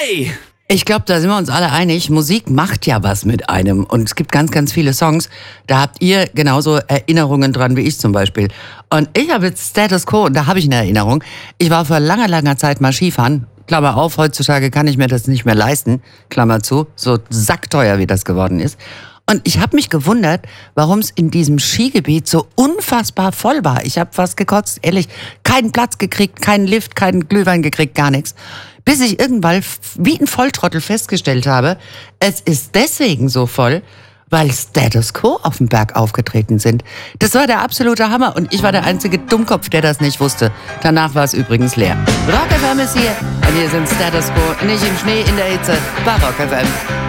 Hey! Ich glaube, da sind wir uns alle einig, Musik macht ja was mit einem. Und es gibt ganz, ganz viele Songs, da habt ihr genauso Erinnerungen dran wie ich zum Beispiel. Und ich habe jetzt Status Quo und da habe ich eine Erinnerung. Ich war vor langer, langer Zeit mal Skifahren. Klammer auf, heutzutage kann ich mir das nicht mehr leisten. Klammer zu, so sackteuer wie das geworden ist. Und ich habe mich gewundert, warum es in diesem Skigebiet so unfassbar voll war. Ich habe fast gekotzt, ehrlich. Keinen Platz gekriegt, keinen Lift, keinen Glühwein gekriegt, gar nichts. Bis ich irgendwann wie ein Volltrottel festgestellt habe, es ist deswegen so voll, weil Status Quo auf dem Berg aufgetreten sind. Das war der absolute Hammer und ich war der einzige Dummkopf, der das nicht wusste. Danach war es übrigens leer. Rock FM ist hier und hier sind Status Quo, nicht im Schnee, in der Hitze, bei Rock FM.